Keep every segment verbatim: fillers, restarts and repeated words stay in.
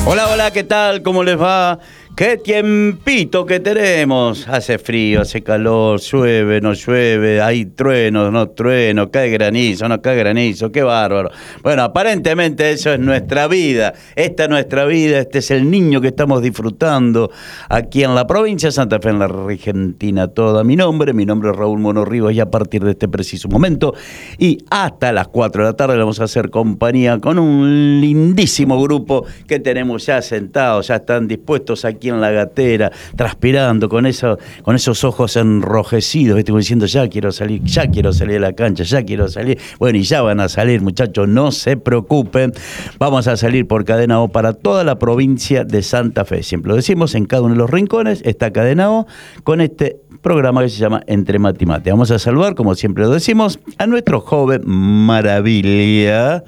Hola, hola, ¿qué tal? ¿Cómo les va? ¡Qué tiempito que tenemos! Hace frío, hace calor, llueve, no llueve, hay truenos, no truenos, cae granizo, no cae granizo, qué bárbaro. Bueno, aparentemente eso es nuestra vida, esta es nuestra vida, este es el niño que estamos disfrutando aquí en la provincia de Santa Fe, en la Argentina toda. Mi nombre, mi nombre es Raúl Mono Rivas y a partir de este preciso momento y hasta las cuatro de la tarde le vamos a hacer compañía con un lindísimo grupo que tenemos ya sentados, ya están dispuestos aquí en la gatera, transpirando con eso, con esos ojos enrojecidos, ¿viste? Como diciendo, ya quiero salir, ya quiero salir de la cancha, ya quiero salir. Bueno, y ya van a salir, muchachos, no se preocupen. Vamos a salir por Cadena O para toda la provincia de Santa Fe. Siempre lo decimos, en cada uno de los rincones está Cadena O con este programa que se llama Entre Mate y Mate. Vamos a saludar, como siempre lo decimos, a nuestro joven maravilla,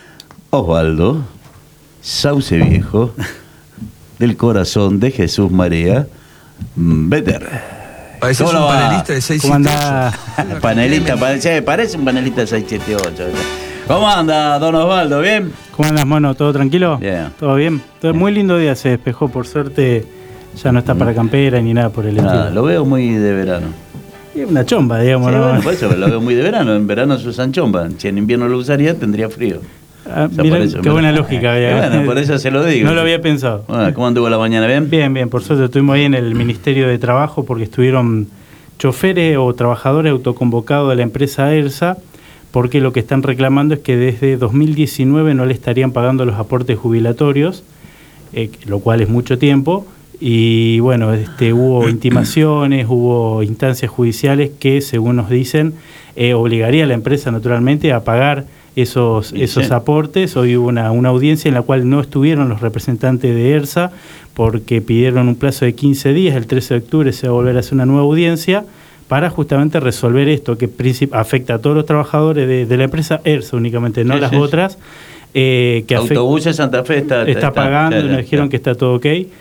Osvaldo Sauce Viejo, del corazón de Jesús María Better. Parece un panelista de seis siete ocho. Panelista, parece, parece un panelista de seis siete ocho. ¿Cómo anda, don Osvaldo? ¿Bien? ¿Cómo andas, mono? ¿Todo tranquilo? Bien. ¿Todo bien? Todo muy lindo día, se despejó, por suerte ya no está para campera ni nada por el estilo. Nada, lo veo muy de verano. Es una chomba, digamos. Sí, ¿no? bueno, por eso lo veo muy de verano. En verano se usan chomba. Si en invierno lo usaría, tendría frío. Ah, O sea, mirá, eso, qué buena lógica. Bueno, por eso se lo digo. No lo había pensado. Bueno, ¿cómo anduvo la mañana? ¿Bien? Bien, bien. Por suerte estuvimos ahí en el Ministerio de Trabajo porque estuvieron choferes o trabajadores autoconvocados de la empresa ERSA, porque lo que están reclamando es que desde dos mil diecinueve no le estarían pagando los aportes jubilatorios, eh, lo cual es mucho tiempo. Y bueno, este, hubo intimaciones, hubo instancias judiciales que, según nos dicen, eh, obligaría a la empresa naturalmente a pagar esos, esos aportes. Hoy hubo una, una audiencia en la cual no estuvieron los representantes de ERSA porque pidieron un plazo de quince días, el trece de octubre se va a volver a hacer una nueva audiencia para justamente resolver esto que afecta a todos los trabajadores de, de la empresa ERSA únicamente, no sí, las sí, sí. Eh, que Autobuses Santa Fe está, está, está pagando, está, nos dijeron está. que está todo ok,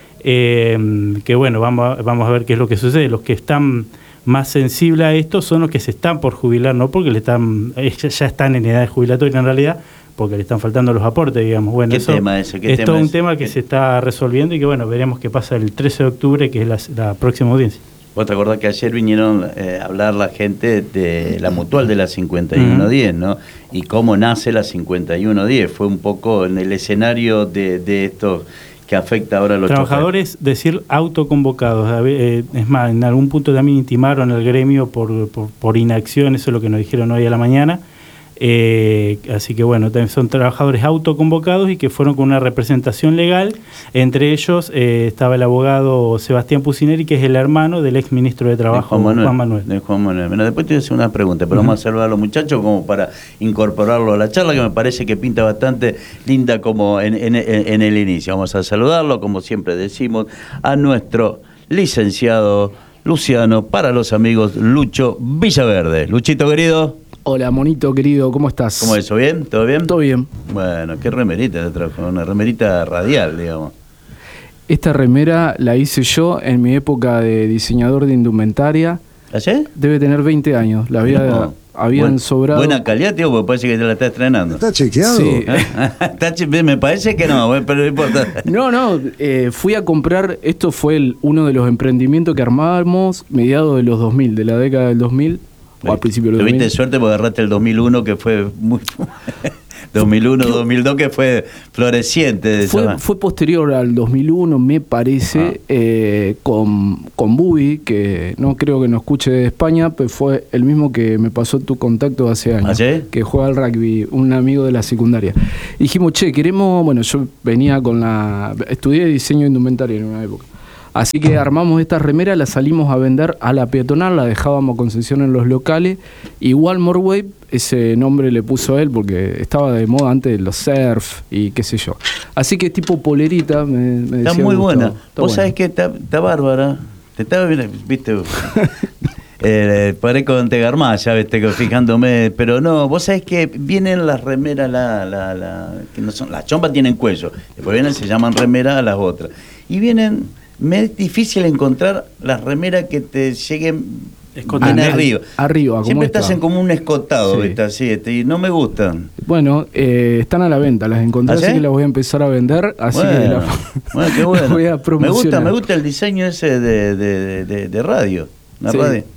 eh, que bueno, vamos a, vamos a ver qué es lo que sucede. Los que están más sensibles a esto son los que se están por jubilar, no porque le están ya están en edad jubilatoria en realidad, porque le están faltando los aportes, digamos. Bueno, ¿Qué eso tema ese? ¿Qué es tema todo un ese? tema que ¿Qué? se está resolviendo y que bueno, veremos qué pasa el trece de octubre, que es la, la próxima audiencia. Vos te acordás que ayer vinieron eh, a hablar la gente de la mutual de la cincuenta y uno diez, ¿no? Y cómo nace la cincuenta y uno diez. Fue un poco en el escenario de, de estos que afecta ahora a los trabajadores, choferes. Decir autoconvocados. Eh, es más, en algún punto también intimaron al gremio por, por, por inacción, eso es lo que nos dijeron hoy a la mañana. Eh, así que bueno, también son trabajadores autoconvocados y que fueron con una representación legal. Entre ellos eh, estaba el abogado Sebastián Pucineri, que es el hermano del ex ministro de Trabajo, de Juan Manuel. Juan Manuel. De Juan Manuel. Bueno, después te voy a hacer una pregunta, pero uh-huh. vamos a saludar a los muchachos como para incorporarlo a la charla, que me parece que pinta bastante linda como en, en, en el inicio. Vamos a saludarlo, como siempre decimos, a nuestro licenciado Luciano, para los amigos, Lucho Villaverde. Luchito, querido. Hola, monito querido, ¿cómo estás? ¿Cómo es eso? ¿Bien? ¿Todo bien? Todo bien. Bueno, qué remerita te trajo, una remerita radial, digamos. Esta remera la hice yo en mi época de diseñador de indumentaria. ¿Ayer? Debe tener veinte años, la había, no. habían Buen, sobrado. Buena calidad, tío, porque parece que te la está estrenando. ¿Está chequeado? Sí. ¿Está che- me parece que no, pero no importa. No, no, eh, fui a comprar, esto fue el, uno de los emprendimientos que armábamos mediados de los dos mil, de la década del dos mil. O al principio del dos mil. Tuviste suerte porque agarraste el dos mil uno, que fue muy... dos mil uno, dos mil dos, que fue floreciente. De fue, fue posterior al dos mil uno, me parece, ah. eh, con, con Bubi, que no creo que nos escuche de España, pero fue el mismo que me pasó tu contacto hace años. ¿Ah, sí? Que juega al rugby, un amigo de la secundaria. Y dijimos, che, queremos... Bueno, yo venía con la... Estudié diseño indumentario en una época. Así que armamos esta remera, la salimos a vender a la peatonal, la dejábamos a concesión en los locales. Igual Morway, ese nombre le puso él porque estaba de moda antes de los surf y qué sé yo. Así que tipo polerita, me, me decía. Está muy buena. Está Vos buena. sabés que está, está bárbara. Te estaba viendo, viste, eh, parezco con Tegarmaya, viste, fijándome, pero no, vos sabés que vienen las remeras, la, la, la, que no son, las chompas tienen cuello, después vienen, se llaman remeras a las otras. Y vienen, me es difícil encontrar las remeras que te lleguen Viene arriba. Arriba, siempre estás está? en como un escotado, sí. ¿viste? Así, este, y no me gustan. Bueno, eh, están a la venta, las encontré, ¿Ah, sí? Así que las voy a empezar a vender, así bueno, que la, bueno, qué bueno. voy a promocionar. Me gusta, me gusta el diseño ese de, de, de, de radio, la sí. radio.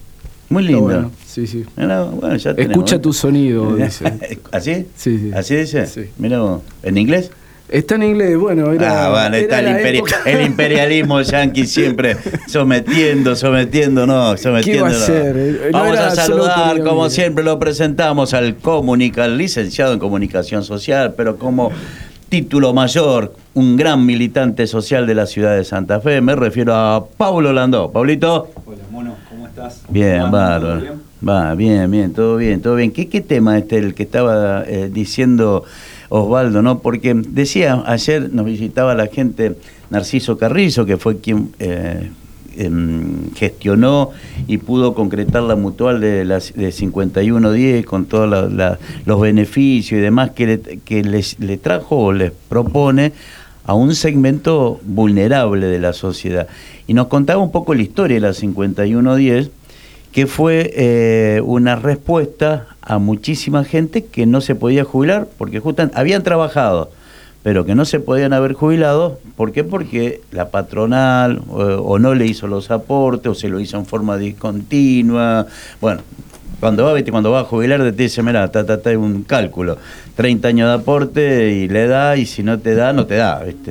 Muy lindo. Bueno, sí, sí. Mira, bueno, ya escucha tenemos. Tu sonido, dice. ¿Así? Sí, sí. ¿Así dice? Sí. Mira, ¿en inglés? Está en inglés, bueno, era, ah, bueno, está era el, imperi el imperialismo yanqui siempre sometiendo, sometiendo, no, sometiendo. ¿Qué iba a hacer? No Vamos a saludar, como bien. siempre lo presentamos, al comunica, al licenciado en comunicación social, pero como título mayor, un gran militante social de la ciudad de Santa Fe. Me refiero a Paulo Landó. Paulito. Hola, mono, ¿cómo estás? Bien, bárbaro. Va, bien, bien, todo bien, todo bien. ¿Qué, qué tema este el que estaba eh, diciendo Osvaldo, no? Porque decía, ayer nos visitaba la gente Narciso Carrizo, que fue quien eh, eh, gestionó y pudo concretar la mutual de, la, de cincuenta y uno diez con todos la, la, los beneficios y demás que, le, que les, le trajo o les propone a un segmento vulnerable de la sociedad. Y nos contaba un poco la historia de la cincuenta y uno diez, que fue eh, una respuesta a muchísima gente que no se podía jubilar, porque justamente habían trabajado, pero que no se podían haber jubilado. ¿Por qué? Porque la patronal o, o no le hizo los aportes, o se lo hizo en forma discontinua. Bueno, cuando va, ¿viste? Cuando va a jubilar te dice, mira, está ta, ta, un cálculo, treinta años de aporte y le da, y si no te da, no te da, ¿viste?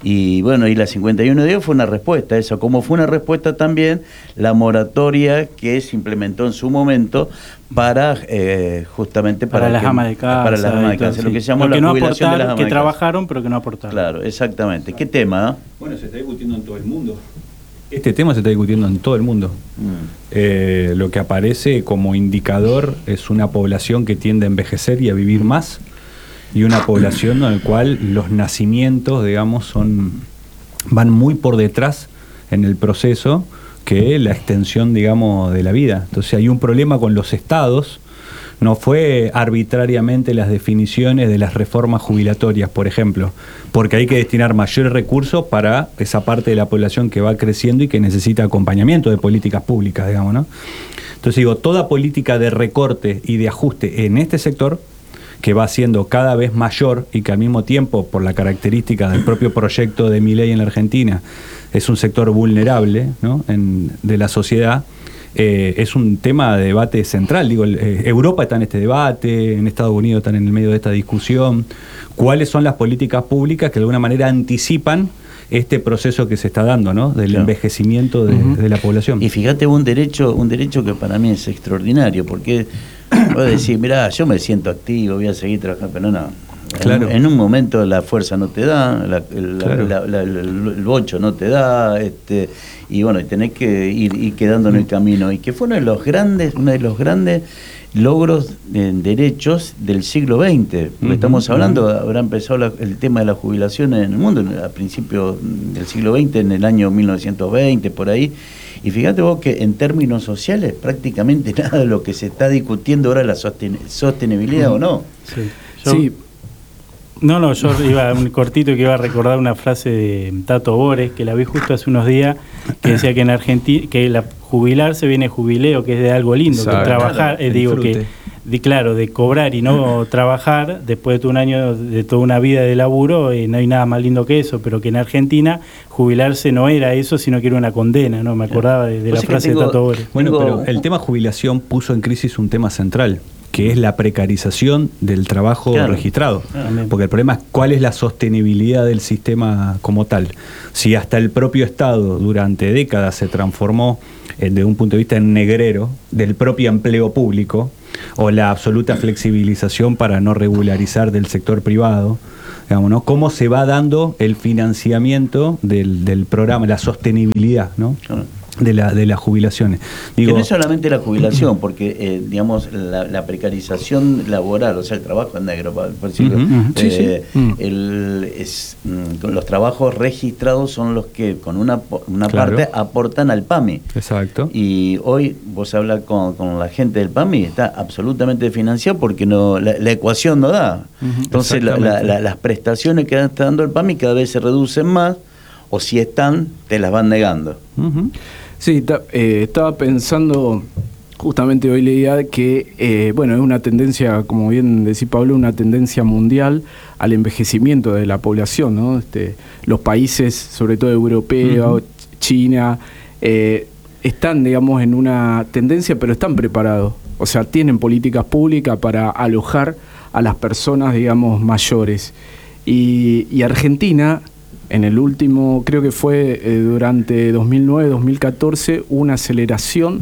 Y bueno, y la cincuenta y uno diez fue una respuesta a eso, como fue una respuesta también la moratoria que se implementó en su momento para eh, justamente para, para las que, amas de casa, para las amas de casa, sí. Lo que se llama la no jubilación de las amas que de trabajaron casa. Pero que no aportaron. Claro, exactamente. ¿Qué tema? ¿Eh? Bueno, se está discutiendo en todo el mundo. Este tema se está discutiendo en todo el mundo. Mm. Eh, lo que aparece como indicador es una población que tiende a envejecer y a vivir más, y una población en la cual los nacimientos, digamos, son van muy por detrás en el proceso que la extensión, digamos, de la vida. Entonces hay un problema con los estados. No fue arbitrariamente las definiciones de las reformas jubilatorias, por ejemplo, porque hay que destinar mayores recursos para esa parte de la población que va creciendo y que necesita acompañamiento de políticas públicas, digamos, ¿no? Entonces digo, toda política de recorte y de ajuste en este sector, que va siendo cada vez mayor y que al mismo tiempo, por la característica del propio proyecto de Milei en la Argentina, es un sector vulnerable, ¿no? en, de la sociedad, eh, es un tema de debate central. Digo, eh, Europa está en este debate, en Estados Unidos están en el medio de esta discusión. ¿Cuáles son las políticas públicas que de alguna manera anticipan este proceso que se está dando, ¿no? Del claro. envejecimiento de, uh-huh. de la población? Y fíjate, un derecho, un derecho que para mí es extraordinario, porque vos decís, mirá, yo me siento activo, voy a seguir trabajando, pero no. Claro. En, en un momento la fuerza no te da, la, el, claro. la, la, la, el bocho no te da, este, y bueno, y tenés que ir, ir quedando en el camino. Y que fue uno de los grandes, uno de los grandes logros en derechos del siglo veinte. Porque uh-huh, estamos hablando, uh-huh. habrá empezado la, el tema de la jubilación en el mundo a principios del siglo veinte, en el año mil novecientos veinte, por ahí. Y fíjate vos que en términos sociales prácticamente nada de lo que se está discutiendo ahora es la sosten sostenibilidad, uh-huh. ¿o no? Sí. Yo, sí. No, no, yo iba un cortito que iba a recordar una frase de Tato Bores, que la vi justo hace unos días, que decía que en Argentina, que la jubilarse viene jubileo, que es de algo lindo, exacto. Que trabajar, eh, digo que, de, claro, de cobrar y no trabajar, después de un año, de toda una vida de laburo, eh, no hay nada más lindo que eso, pero que en Argentina jubilarse no era eso, sino que era una condena, ¿no? Me acordaba de, de la frase tengo, de Tato Bores. Bueno, tengo... pero el tema jubilación puso en crisis un tema central, que es la precarización del trabajo claro. registrado. Claro. Porque el problema es cuál es la sostenibilidad del sistema como tal. Si hasta el propio Estado durante décadas se transformó eh, desde un punto de vista en negrero del propio empleo público, o la absoluta flexibilización para no regularizar del sector privado, digamos, ¿no? ¿Cómo se va dando el financiamiento del, del programa, la sostenibilidad, ¿no? Claro. de, la, de las jubilaciones? Digo, que no es solamente la jubilación, porque eh, digamos la, la precarización laboral, o sea, el trabajo en negro, por decirlo, uh-huh, sí, eh, sí. uh-huh. el, es, mm, los trabajos registrados son los que con una, una claro. parte aportan al P A M I. Exacto. Y hoy vos hablas con, con la gente del P A M I, está absolutamente financiado porque no la, la ecuación no da. Uh-huh. Entonces la, la, la, las prestaciones que está dando el P A M I cada vez se reducen más, o si están, te las van negando. Uh-huh. Sí, ta, eh, estaba pensando, justamente hoy leía que, eh, bueno, es una tendencia, como bien decía Pablo, una tendencia mundial al envejecimiento de la población, ¿no? Este, los países, sobre todo europeos, uh-huh. China, eh, están, digamos, en una tendencia, pero están preparados. O sea, tienen políticas públicas para alojar a las personas, digamos, mayores. Y, y Argentina, en el último, creo que fue eh, durante dos mil nueve, dos mil catorce, una aceleración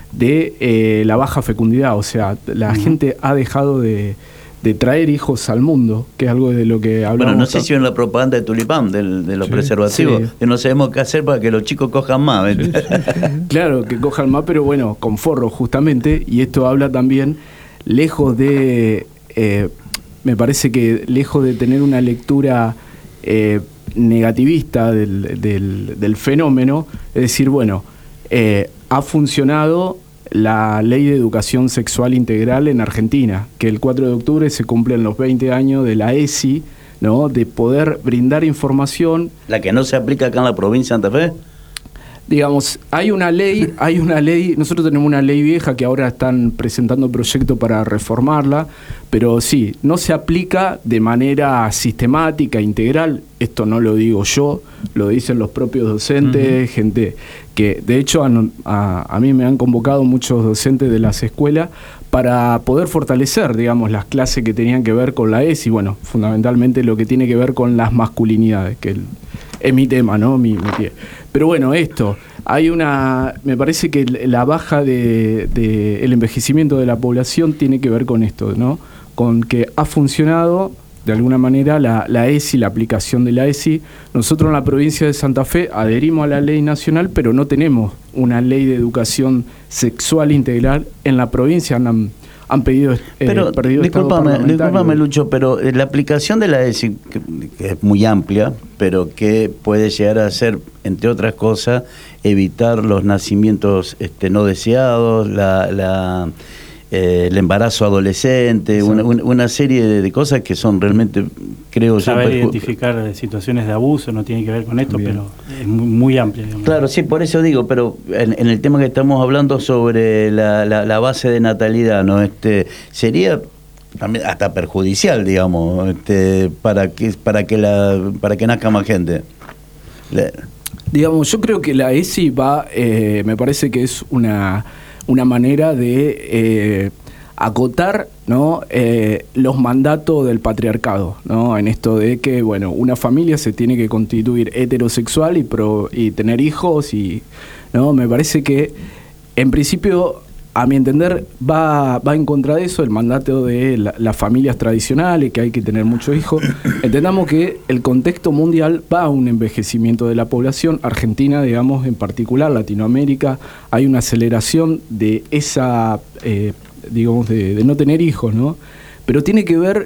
de eh, la baja fecundidad. O sea, la uh-huh. gente ha dejado de, de traer hijos al mundo, que es algo de lo que hablamos. Bueno, no sé si en la propaganda de Tulipán, del, de los sí, preservativos, sí. que no sabemos qué hacer para que los chicos cojan más. Sí, sí, sí. Claro, que cojan más, pero bueno, con forro justamente, y esto habla también, lejos de, eh, me parece que lejos de tener una lectura eh, negativista del, del, del fenómeno, es decir, bueno, eh, ha funcionado la Ley de Educación Sexual Integral en Argentina, que el cuatro de octubre se cumplen los veinte años de la E S I, ¿no? De poder brindar información. ¿La que no se aplica acá en la provincia de Santa Fe? Digamos, hay una ley, hay una ley, nosotros tenemos una ley vieja que ahora están presentando proyectos para reformarla, pero sí, no se aplica de manera sistemática, integral. Esto no lo digo yo, lo dicen los propios docentes, uh-huh. gente que de hecho a, a, a mí me han convocado muchos docentes de las escuelas para poder fortalecer, digamos, las clases que tenían que ver con la E S I, bueno, fundamentalmente lo que tiene que ver con las masculinidades, que el, es mi tema, ¿no? Mi, mi pie. Pero bueno, esto, hay una, me parece que la baja de, de el envejecimiento de la población tiene que ver con esto, ¿no? Con que ha funcionado de alguna manera la, la E S I, la aplicación de la E S I. Nosotros en la provincia de Santa Fe adherimos a la ley nacional, pero no tenemos una ley de educación sexual integral en la provincia. Han, han pedido, eh, pero, perdido discúlpame, discúlpame, Lucho, pero la aplicación de la E S I, que, que es muy amplia, pero que puede llegar a ser, entre otras cosas, evitar los nacimientos este, no deseados, la... la Eh, el embarazo adolescente, una, una serie de, de cosas que son realmente, creo Saber yo... Saber identificar situaciones de abuso no tiene que ver con esto, Bien. pero es muy, muy amplia. Digamos. Claro, sí, por eso digo, pero en, en el tema que estamos hablando sobre la, la, la base de natalidad, ¿no? Este, sería también hasta perjudicial, digamos, este, para que para que la para que nazca más gente. La... Digamos, yo creo que la E S I va, eh, me parece que es una... una manera de eh, acotar, ¿no? eh, los mandatos del patriarcado, ¿no? En esto de que, bueno, una familia se tiene que constituir heterosexual y, pro, y tener hijos, y no, me parece que en principio, a mi entender, va, va en contra de eso, el mandato de la, las familias tradicionales, que hay que tener muchos hijos. Entendamos que el contexto mundial va a un envejecimiento de la población. Argentina, digamos, en particular, Latinoamérica, hay una aceleración de esa, eh, digamos, de, de no tener hijos, ¿no? Pero tiene que ver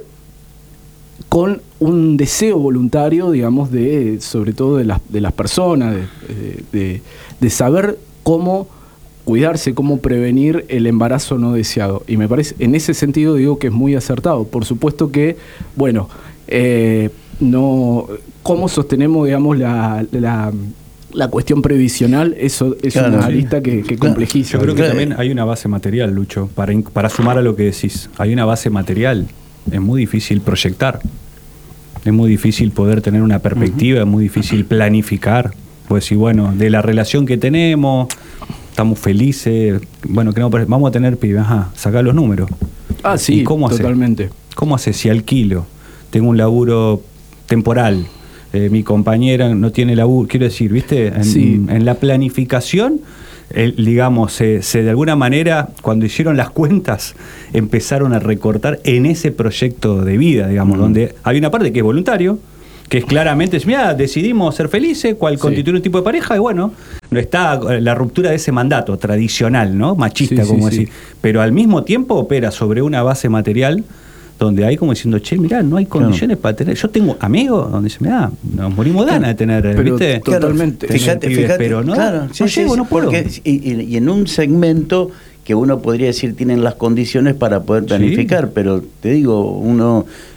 con un deseo voluntario, digamos, de, sobre todo de las, de las personas, de, de, de saber cómo cuidarse, cómo prevenir el embarazo no deseado. Y me parece, en ese sentido digo que es muy acertado. Por supuesto que, bueno, eh, no, cómo sostenemos, digamos, la, la, la cuestión previsional, eso es claro, una sí. lista que, que complejiza. Yo creo que también hay una base material, Lucho, para, para sumar a lo que decís. Hay una base material. Es muy difícil proyectar. Es muy difícil poder tener una perspectiva, uh-huh. es muy difícil planificar. Pues sí, bueno, de la relación que tenemos... Estamos felices, bueno, que no, vamos a tener pibes, ajá, sacar los números. Ah, sí, ¿Y cómo totalmente. Hace? ¿Cómo hace si alquilo? Tengo un laburo temporal, eh, mi compañera no tiene laburo, quiero decir, ¿viste? En, sí. en la planificación, el, digamos, se, se de alguna manera, cuando hicieron las cuentas, empezaron a recortar en ese proyecto de vida, digamos, mm. donde hay una parte que es voluntario, que es claramente, mira, decidimos ser felices, cuál sí. constituye un tipo de pareja, y bueno, no está la ruptura de ese mandato tradicional, ¿no? Machista, sí, como sí, decir. Sí. Pero al mismo tiempo opera sobre una base material donde hay como diciendo, che, mirá, no hay condiciones claro. para tener. Yo tengo amigos donde se me da, nos morimos de ganas de tener, pero ¿viste? Totalmente. Tener fíjate, pibes, fíjate. Pero no, claro, sí, no sí, llego, sí, no puedo. Porque, y, y en un segmento que uno podría decir tienen las condiciones para poder planificar, sí. pero te digo, uno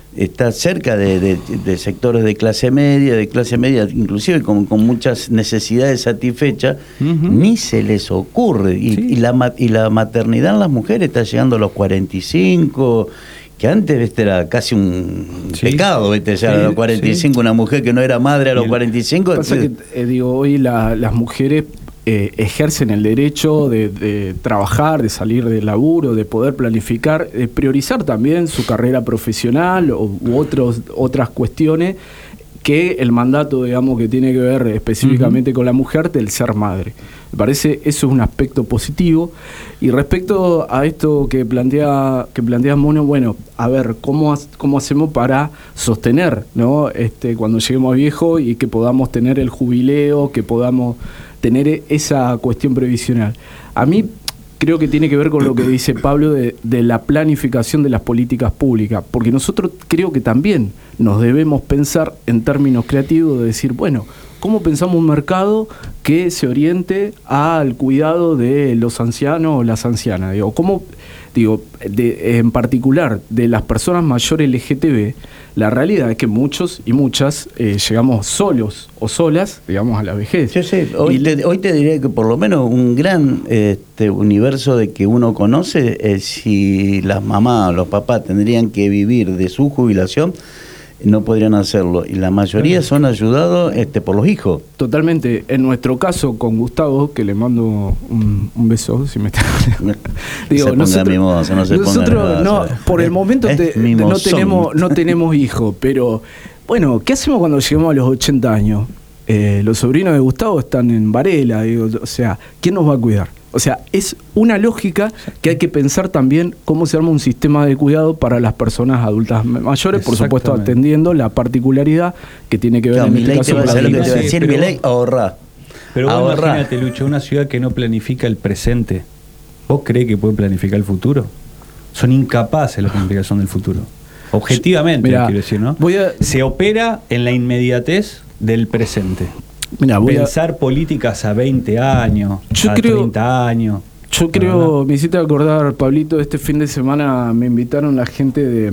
está cerca de, de, de sectores de clase media, de clase media inclusive con, con muchas necesidades satisfechas, uh-huh. ni se les ocurre. Y, sí. y, la, y la maternidad en las mujeres está llegando a los cuarenta y cinco, que antes ¿viste? Era casi un sí. pecado, ¿viste? Ya sí, a los cuarenta y cinco, sí. una mujer que no era madre a los cuarenta y cinco. Pasa que, eh, digo, hoy la, las mujeres eh, ejercen el derecho de, de trabajar, de salir del laburo, de poder planificar, de priorizar también su carrera profesional u, u otros, otras cuestiones que el mandato, digamos, que tiene que ver específicamente uh-huh. con la mujer del ser madre. Me parece eso es un aspecto positivo. Y respecto a esto que plantea que plantea Mono, bueno, a ver, ¿cómo, cómo hacemos para sostener, ¿no? este cuando lleguemos viejos y que podamos tener el jubileo, que podamos tener esa cuestión previsional? A mí creo que tiene que ver con lo que dice Pablo de, de la planificación de las políticas públicas, porque nosotros creo que también nos debemos pensar en términos creativos de decir, bueno, ¿cómo pensamos un mercado que se oriente al cuidado de los ancianos o las ancianas? Digo, ¿cómo, digo, de, en particular de las personas mayores L G T B, la realidad es que muchos y muchas eh, llegamos solos o solas, digamos, a la vejez. Yo sé, hoy, te, hoy te diré que por lo menos un gran este, universo de que uno conoce es si las mamás o los papás tendrían que vivir de su jubilación, no podrían hacerlo, y la mayoría son ayudados este, por los hijos. Totalmente. En nuestro caso con Gustavo, que le mando un, un beso si me está digo, se nosotros, mimoso, no se nosotros no, por el momento te, no tenemos no tenemos hijos, pero bueno, ¿qué hacemos cuando lleguemos a los ochenta años? Eh, los sobrinos de Gustavo están en Varela, digo, o sea, ¿quién nos va a cuidar? O sea, es una lógica que hay que pensar también cómo se arma un sistema de cuidado para las personas adultas mayores, por supuesto atendiendo la particularidad que tiene que ver claro, en este caso con la vida. Sí, decir, pero, mi ley, ahorra. Pero vos imagínate, Lucho, una ciudad que no planifica el presente, ¿vos creés que puede planificar el futuro? Son incapaces la planificación del futuro. Objetivamente, Mirá, quiero decir, ¿no? Voy a... Se opera en la inmediatez del presente. Mirá, voy Pensar a... políticas a veinte años, yo a creo, treinta años. Yo creo, me hiciste acordar, Pablito, este fin de semana me invitaron la gente de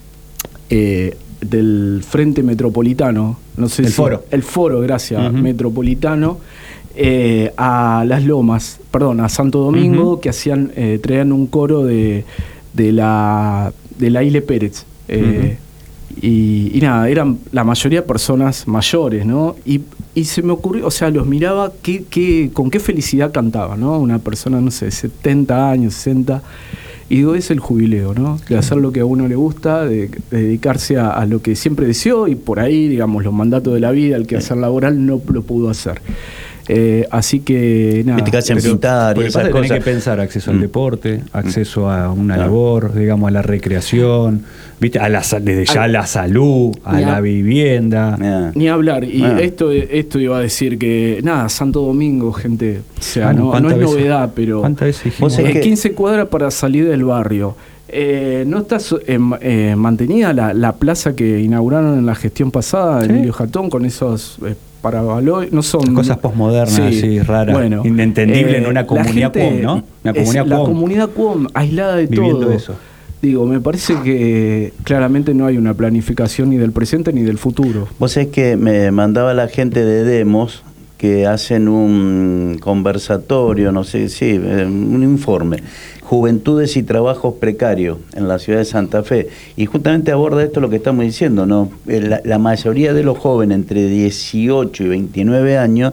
eh, del Frente Metropolitano, no sé el si, foro. El foro, gracias, uh-huh. Metropolitano, eh, a Las Lomas, perdón, a Santo Domingo, uh-huh. que hacían, eh, traían un coro de, de la de la Ile Pérez. Eh, uh-huh. Y, y nada, eran la mayoría personas mayores, ¿no? Y, y se me ocurrió, o sea, los miraba, qué, qué, con qué felicidad cantaba, ¿no? Una persona, no sé, setenta años, sesenta, y digo, es el jubileo, ¿no? De hacer lo que a uno le gusta, de, de dedicarse a, a lo que siempre deseó, y por ahí, digamos, los mandatos de la vida, el quehacer laboral no lo pudo hacer. Eh, así que nada. Te hacen pintar y esas cosas. Tenés que pensar acceso al mm. deporte, acceso a una claro. labor, digamos, a la recreación, ¿viste? A la, desde ya a la salud, a la vivienda. Yeah. Ni hablar. Y yeah. esto, esto iba a decir que, nada, Santo Domingo, gente, o sea, bueno, no, no es novedad, pero eh, quince cuadras para salir del barrio. Eh, ¿No está eh, eh, mantenida la, la plaza que inauguraron en la gestión pasada, ¿sí? Emilio Jatón, con esos... Eh, para valor, no son cosas posmodernas, sí, así, raras, bueno, inentendibles eh, en una comunidad cuom, ¿no? Una comunidad la comunidad cuom, aislada de viviendo todo. Eso. Digo, me parece que claramente no hay una planificación ni del presente ni del futuro. Vos sabés que me mandaba la gente de Demos que hacen un conversatorio, no sé, sí, un informe, Juventudes y Trabajos Precarios en la ciudad de Santa Fe, y justamente aborda esto lo que estamos diciendo, ¿no? La, la mayoría de los jóvenes entre dieciocho y veintinueve años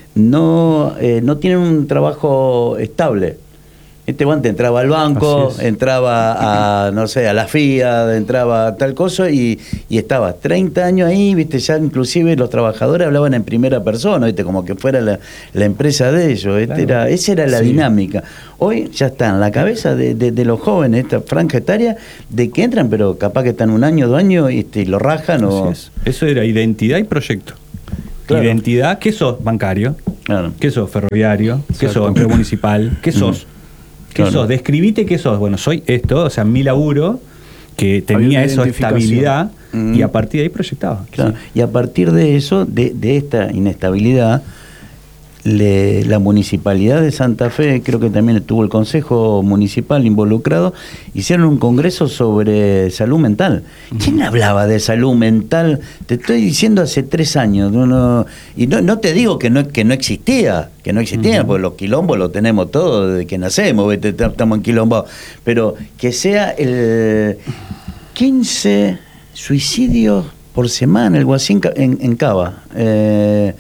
no, eh, no tienen un trabajo estable. Este guante entraba al banco, entraba a, no sé, a la FIA, entraba a tal cosa y, y estaba treinta años ahí, viste, ya inclusive los trabajadores hablaban en primera persona, viste, como que fuera la, la empresa de ellos, este claro. era, esa era la sí. dinámica. Hoy ya está en la cabeza de, de, de los jóvenes, esta franja etaria, de que entran, pero capaz que están un año, dos años y este, lo rajan. O... Es. Eso era identidad y proyecto. Claro. Identidad, ¿qué sos? Bancario, claro. ¿Qué sos? Ferroviario, Exacto. ¿Qué sos? Empleo municipal, ¿qué sos? Mm. ¿Qué claro. sos? Describite qué sos. Bueno, soy esto, o sea, mi laburo, que tenía esa estabilidad, mm. y a partir de ahí proyectaba. Claro. Sí. Y a partir de eso, de, de esta inestabilidad, le, la municipalidad de Santa Fe, creo que también estuvo el Consejo Municipal involucrado, hicieron un congreso sobre salud mental. ¿Quién hablaba de salud mental? Te estoy diciendo hace tres años. No, no, y no, no te digo que no, que no existía, que no existía, uh-huh. porque los quilombos los tenemos todos desde que nacemos, ¿viste? Estamos en quilombo. Pero que sea el quince suicidios por semana, algo así en, en Cava. Eh,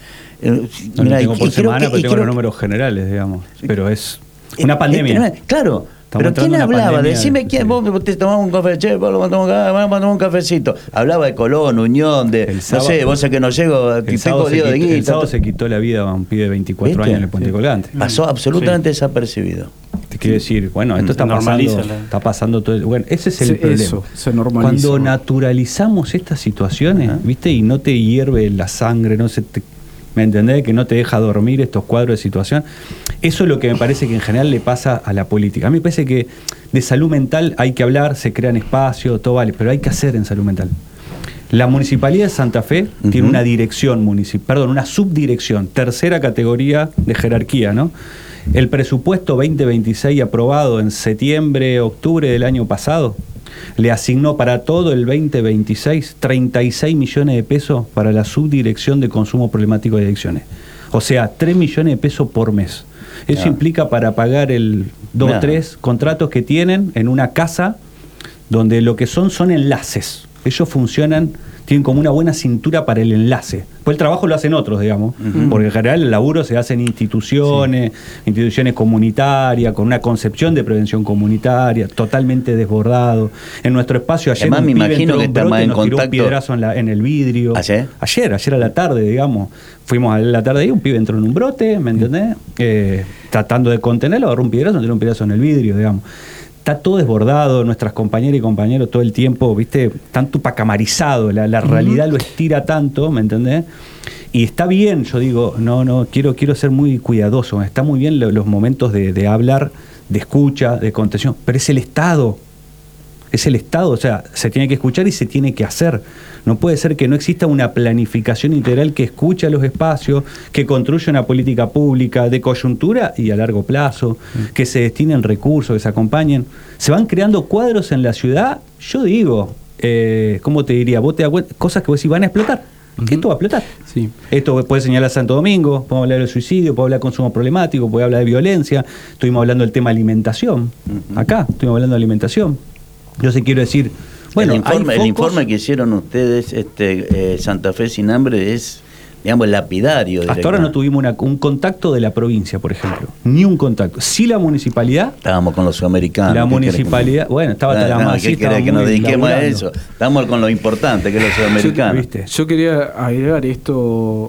No Mirá, tengo por semana, que, pero tengo los números generales, digamos. Pero es una pandemia. Es, claro, Estamos pero ¿quién hablaba? Decime quién, vos te tomás un café, che, vos vamos a tomar un cafecito. Hablaba de Colón, Unión, de, el sábado, no sé, vos sé que no llego, el sábado, se, de guita, el sábado se quitó la vida a un pibe de veinticuatro ¿viste? Años en el Puente sí. Colgante. Pasó absolutamente sí. desapercibido. Te quiero decir, bueno, esto está pasando, está pasando todo el, bueno, ese es el se, problema. Eso, se normaliza. Cuando naturalizamos estas situaciones, ¿ah? ¿Viste? Y no te hierve la sangre, no se te ¿me entendés? Que no te deja dormir estos cuadros de situación. Eso es lo que me parece que en general le pasa a la política. A mí me parece que de salud mental hay que hablar, se crean espacios, todo vale, pero hay que hacer en salud mental. La Municipalidad de Santa Fe uh-huh. tiene una dirección municipal, perdón, una subdirección, tercera categoría de jerarquía, ¿no? El presupuesto veinte veintiséis aprobado en septiembre, octubre del año pasado, le asignó para todo el veinte veintiséis treinta y seis millones de pesos para la subdirección de consumo problemático de adicciones. O sea, tres millones de pesos por mes. Eso yeah. implica para pagar el dos o yeah. tres contratos que tienen en una casa donde lo que son son enlaces. Ellos funcionan, tienen como una buena cintura para el enlace. Pues el trabajo lo hacen otros, digamos, uh-huh. porque en general el laburo se hace en instituciones, sí. instituciones comunitarias, con una concepción de prevención comunitaria, totalmente desbordado. En nuestro espacio ayer además, un me pibe imagino que un brote, en nos contacto... tiró un piedrazo en, la, en el vidrio. ¿Ayer? Ayer, ayer a la tarde, digamos. Fuimos a la tarde y un pibe entró en un brote, ¿me entendés? Eh, tratando de contenerlo, agarró un piedrazo, tiró un piedrazo en el vidrio, digamos. Está todo desbordado, nuestras compañeras y compañeros todo el tiempo, viste, tan tupacamarizado, la, la uh-huh. realidad lo estira tanto, ¿me entendés? Y está bien, yo digo, no, no, quiero, quiero ser muy cuidadoso, está muy bien los momentos de, de hablar, de escucha, de contención, pero es el Estado, es el Estado, o sea, se tiene que escuchar y se tiene que hacer. No puede ser que no exista una planificación integral que escuche a los espacios, que construya una política pública de coyuntura y a largo plazo, mm. que se destinen recursos, que se acompañen. Se van creando cuadros en la ciudad, yo digo, eh, ¿cómo te diría? Vos te das cuenta, cosas que vos decís van a explotar. Uh-huh. Esto va a explotar. Sí. Esto puede señalar Santo Domingo, podemos hablar del suicidio, podemos hablar de consumo problemático, podemos hablar de violencia, estuvimos hablando del tema alimentación. Uh-huh. Acá estuvimos hablando de alimentación. Yo sí quiero decir, bueno, el informe, el informe que hicieron ustedes, este, eh, Santa Fe sin hambre, es, digamos, lapidario. Hasta ahora no tuvimos una, un contacto de la provincia, por ejemplo, ni un contacto. Sí, la municipalidad. Estábamos con los sudamericanos. La municipalidad, bueno, estaba hasta la más. ¿Qué querés que nos dediquemos laburando a eso? Estamos con lo importante que es los sudamericanos. Yo, ¿viste? Yo quería agregar esto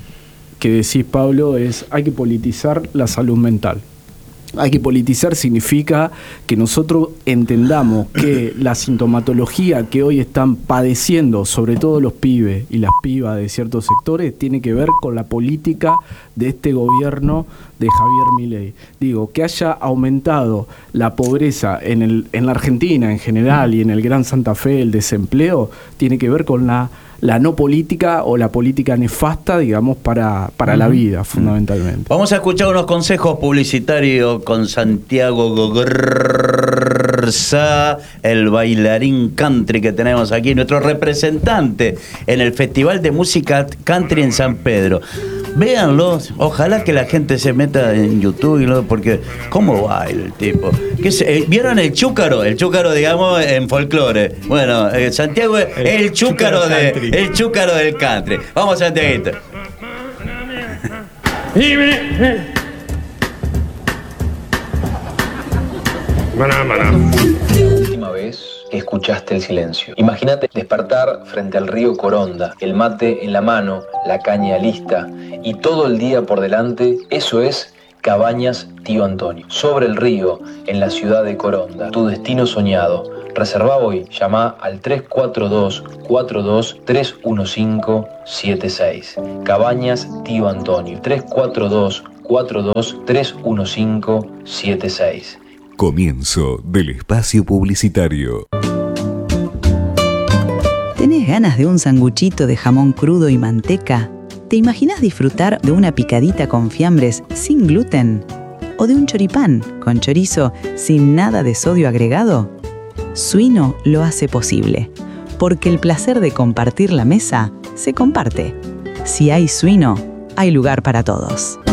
que decís, Pablo, es hay que politizar la salud mental. Hay que politizar significa que nosotros entendamos que la sintomatología que hoy están padeciendo, sobre todo los pibes y las pibas de ciertos sectores, tiene que ver con la política de este gobierno de Javier Milei. Digo, que haya aumentado la pobreza en, el, en la Argentina en general y en el Gran Santa Fe, el desempleo, tiene que ver con la... la no política o la política nefasta, digamos, para, para uh-huh. la vida, fundamentalmente. Vamos a escuchar unos consejos publicitarios con Santiago Gogorza, el bailarín country que tenemos aquí, nuestro representante en el Festival de Música Country en San Pedro. Véanlo, ojalá que la gente se meta en YouTube, porque ¿cómo baila el tipo? ¿Qué se, ¿Vieron el chúcaro? El chúcaro, digamos, en folclore. Bueno, eh, Santiago es el, el chúcaro, chúcaro de country. El chúcaro del country. Vamos, Santiaguito. Última vez que escuchaste el silencio. Imagínate despertar frente al río Coronda, el mate en la mano, la caña lista y todo el día por delante. Eso es Cabañas Tío Antonio. Sobre el río, en la ciudad de Coronda, tu destino soñado. Reserva hoy, llama al tres cuatro dos, cuatro dos tres uno cinco siete seis. Cabañas Tío Antonio, tres cuatro dos, cuatro dos tres uno cinco siete seis. Comienzo del espacio publicitario. ¿Tenés ganas de un sanguchito de jamón crudo y manteca? ¿Te imaginas disfrutar de una picadita con fiambres sin gluten? ¿O de un choripán con chorizo sin nada de sodio agregado? Suino lo hace posible, porque el placer de compartir la mesa se comparte. Si hay Suino, hay lugar para todos.